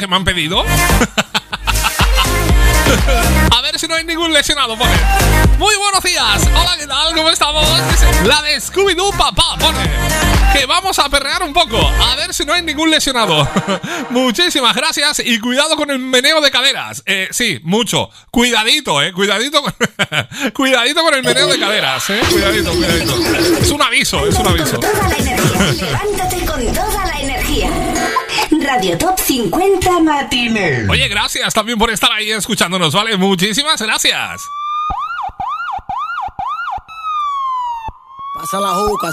que me han pedido. A ver si no hay ningún lesionado, pone. Muy buenos días. Hola, ¿qué tal? ¿Cómo estamos? La de Scooby-Doo, papá, pone. Que vamos a perrear un poco. A ver si no hay ningún lesionado. Muchísimas gracias y cuidado con el meneo de caderas. Sí, mucho. Cuidadito, cuidadito con... Cuidadito con el meneo de caderas, Cuidadito. Es un aviso, es un aviso. Levántate con toda la energía. Radio Top 50 Matines. Oye, gracias también por estar ahí escuchándonos, ¿vale? Muchísimas gracias. Pasa la juca,